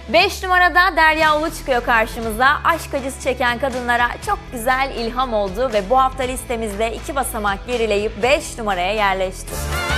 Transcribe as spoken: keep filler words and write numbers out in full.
beş numarada Derya Ulu çıkıyor karşımıza. Aşk acısı çeken kadınlara çok güzel ilham oldu ve bu hafta listemizde iki basamak gerileyip beş numaraya yerleşti.